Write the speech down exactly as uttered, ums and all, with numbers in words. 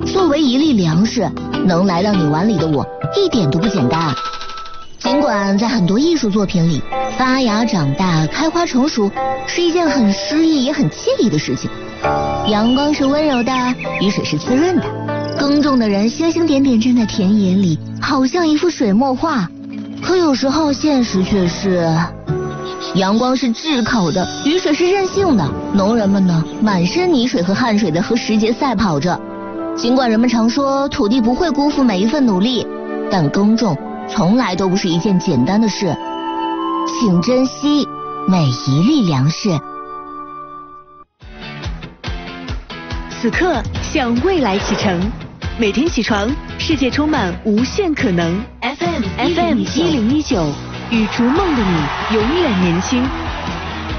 作为一粒粮食，能来到你碗里的我一点都不简单啊。尽管在很多艺术作品里，发芽、长大、开花、成熟是一件很诗意也很惬意的事情。阳光是温柔的，雨水是滋润的，耕种的人星星点点站在田野里，好像一幅水墨画。可有时候现实却是，阳光是炙烤的，雨水是任性的，农人们呢，满身泥水和汗水的和时节赛跑着。尽管人们常说土地不会辜负每一份努力，但耕种从来都不是一件简单的事。请珍惜每一粒粮食。 此刻向未来启程，每天起床，世界充满无限可能。F M F M 一零一九，与逐梦的你永远年轻。